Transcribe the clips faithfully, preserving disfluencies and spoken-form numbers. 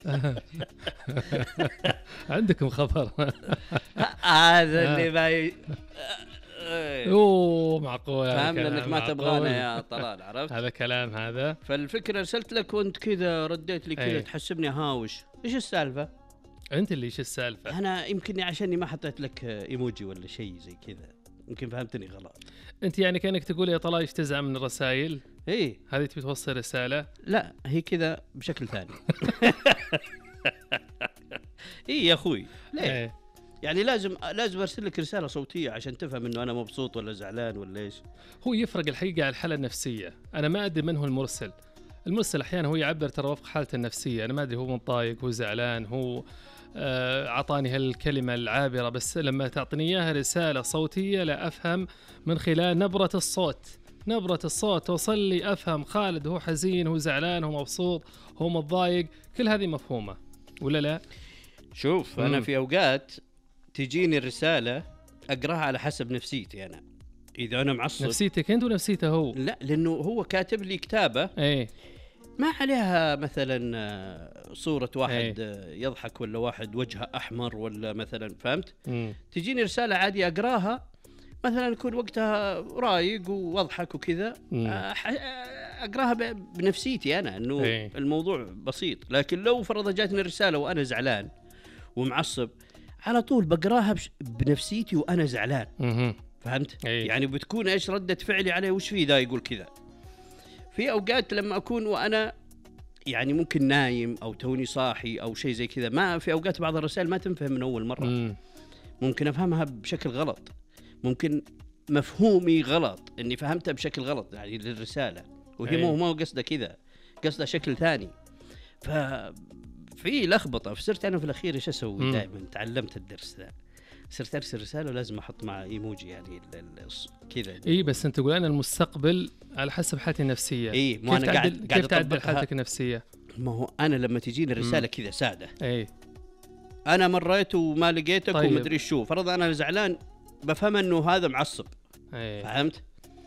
عندكم خبر؟ هذا اللي ما ي... اوه معقول، فهمنا انك ما تبغانا يا طلال، عرفت هذا كلام هذا. فالفكره ارسلت لك وانت كذا رديت لي كذا أي. تحسبني هاوش. ايش السالفه؟ انت اللي ايش السالفه؟ انا يمكن عشاني ما حطيت لك ايموجي ولا شيء زي كذا، يمكن فهمتني غلط. انت يعني كانك تقول يا طلال ايش تزعم من الرسائل؟ ايه هذه تبي توصل رساله؟ لا هي كذا بشكل ثاني. ايه يا اخوي ليه؟ ايه. يعني لازم لازم ارسل لك رساله صوتيه عشان تفهم انه انا مبسوط ولا زعلان ولا ايش. هو يفرق الحقيقه على الحاله النفسيه. انا ما ادري من هو المرسل. المرسل احيانا هو يعبر ترى وفق حالته النفسيه، انا ما ادري هو متضايق، هو زعلان، هو آه، اعطاني هالكلمه العابره، بس لما تعطيني اياها رساله صوتيه لا افهم من خلال نبره الصوت. نبره الصوت توصل لي افهم خالد هو حزين، هو زعلان، هو مبسوط، هو متضايق، كل هذه مفهومه ولا لا؟ شوف مم. انا في اوقات تجيني الرساله اقراها على حسب نفسيتي انا. اذا انا معصب نفسيتك انت ونفسيته هو؟ لا، لانه هو كاتب لي كتابه ايه ما عليها مثلا آه، صورة واحد أي. آه، يضحك ولا واحد وجهه أحمر ولا مثلا، فهمت؟ مم. تجيني رسالة عادية أقراها مثلا يكون وقتها رايق واضحك وكذا، مم. آه، ح- آه، أقراها ب- بنفسيتي أنا إنه أي. الموضوع بسيط. لكن لو فرض جاتني رسالة وأنا زعلان ومعصب على طول بقراها بش- بنفسيتي وأنا زعلان، مهم. فهمت؟ أي. يعني بتكون إيش ردة فعلي عليه، وش فيه ذا يقول كذا. في أوقات لما أكون وأنا يعني ممكن نايم أو توني صاحي أو شيء زي كذا، ما في أوقات بعض الرسائل ما تنفهم من أول مرة. مم. ممكن أفهمها بشكل غلط، ممكن مفهومي غلط إني فهمتها بشكل غلط يعني للرسالة، وهي أي. مو مو قصده كذا، قصده شكل ثاني. ففي لخبطة. فصرت أنا في الأخير إيش أسوي؟ مم. دائما تعلمت الدرس ذا، صرت أرسل رسالة ولازم أحط مع إيموجي يعني ال- ال- كذا. اي بس انت تقول انا المستقبل على حسب حالتي النفسيه. إيه مو كيف أنا تعدل قاعد قاعد كيف تعدل أطبقها. حالتك النفسيه؟ ما هو أنا لما تجيني الرسالة كذا سادة، اي انا مريت وما لقيتك طيب. ومدري شو، فرض انا زعلان بفهم انه هذا معصب، اي فهمت؟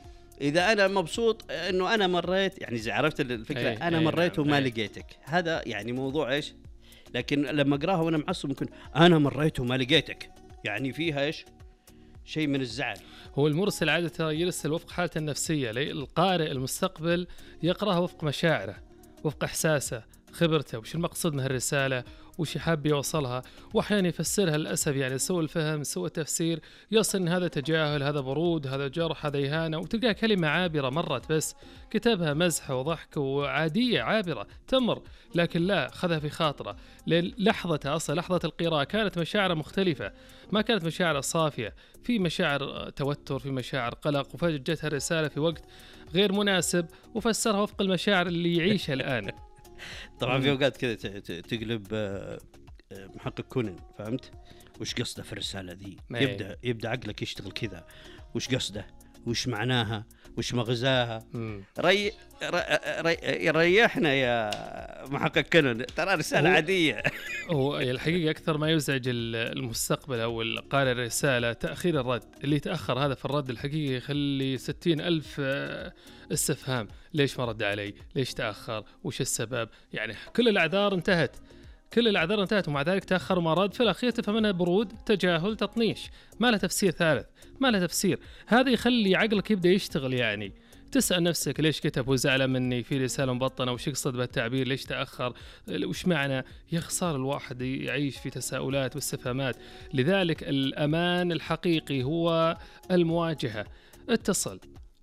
اذا انا مبسوط انه انا مريت، يعني إذا عرفت الفكره، أي. انا أي مريت نعم. وما أي. لقيتك، هذا يعني موضوع ايش. لكن لما اقراها وانا معصب ممكن انا مريت وما لقيتك، يعني فيها ايش شيء من الزعل. هو المرسل عاده يرسل وفق حالته النفسيه، لي- القارئ المستقبل يقراها وفق مشاعره، وفق احساسه، خبرته، وش المقصود من هالرساله، وش حاب يوصلها، واحيانا يفسرها للاسف يعني سوء الفهم سوء التفسير، يصل ان هذا تجاهل، هذا برود، هذا جرح، هذا اهانه، وتلقاها كلمه عابره مرت بس كتبها مزح وضحك وعاديه عابره تمر، لكن لا خذها في خاطره، لأن لحظتها اصلا لحظه القراءه كانت مشاعر مختلفه، ما كانت مشاعر صافيه، في مشاعر توتر، في مشاعر قلق، وفجاه جتها الرساله في وقت غير مناسب وفسرها وفق المشاعر اللي يعيشها الان. طبعا في اوقات كذا ت- ت- تقلب آه، آه، محقق كونان، فهمت؟ وش قصده في الرساله ذي؟ أي. يبدا يبدا عقلك يشتغل كذا، وش قصده، وش معناها، وش مغزاها. مم. ري... ري... ري... ريحنا يا محقق كونان، ترى رساله هو- عاديه. هو الحقيقة أكثر ما يزعج ال- المستقبل أو القارئ الرسالة تأخير الرد، اللي يتأخر هذا في الرد الحقيقي يخلي ستين ألف آه، استفهام، ليش ما رد علي، ليش تأخر، وش السبب، يعني كل الأعذار انتهت، كل الأعذار انتهت، ومع ذلك تأخر وما رد، في الأخير تفهم أنها برود، تجاهل، تطنيش، ما له تفسير ثالث، ما له تفسير. هذا يخلي عقلك يبدأ يشتغل، يعني تسأل نفسك ليش كتب وزعل مني في رسالة مبطنة، وش يقصد بالتعبير، ليش تأخر، وش معنى، يا خسارة الواحد يعيش في تساؤلات واستفهامات. لذلك الأمان الحقيقي هو المواجهة، اتصل،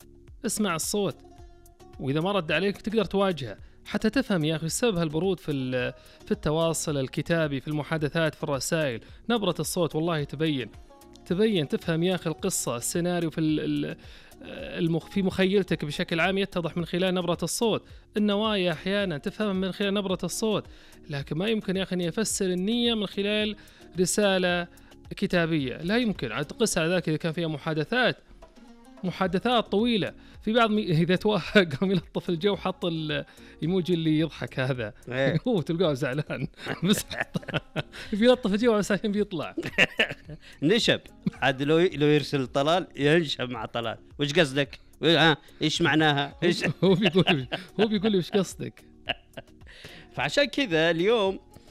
اسمع الصوت، وإذا ما رد عليك تقدر تواجهه حتى تفهم يا أخي سبب هالبرود في في التواصل الكتابي، في المحادثات، في الرسائل. نبرة الصوت والله تبين تبين تفهم يا أخي القصة، السيناريو في ال المخ في مخيلتك بشكل عام يتضح من خلال نبرة الصوت. النوايا أحيانا تفهم من خلال نبرة الصوت، لكن ما يمكن يا أخي أن يفسر النية من خلال رسالة كتابية، لا يمكن. عاد تقص على ذلك إذا كان فيها محادثات محادثات طويلة، في بعض مي... إذا توافق قام يلطف الجو حط الإيموجي اللي يضحك هذا هو تلقاه زعلان بس بيلطف الجو عشان بيطلع نشب. عاد لو لو يرسل طلال ينشب مع طلال، وش قصدك؟ ها ايش معناها؟ ايش هو بيقول هو بيقول لي وش قصدك. فعشان كذا اليوم